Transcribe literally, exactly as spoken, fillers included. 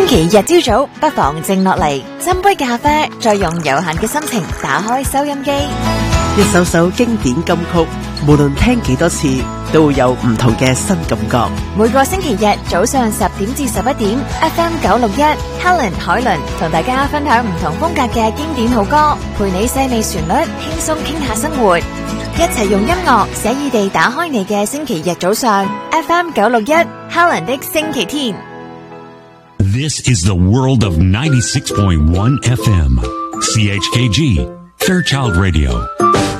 期日朝早，不妨靜落嚟，斟杯咖啡，再用悠閒嘅心情打開收音機。 一首首經典金曲，無論聽幾多次，都會有唔同嘅新感覺。 每個星期日早上十點至十一點 ，F M 九六一 Helen 海倫同大家分享唔同風格嘅經典好歌，陪你細味旋律，輕鬆傾下生活，一齊用音樂寫意地打開你嘅星期日早上。F M 九六一 Helen 的星期天。 This is the world of ninety-six point one F M, C H K G, Fairchild Radio.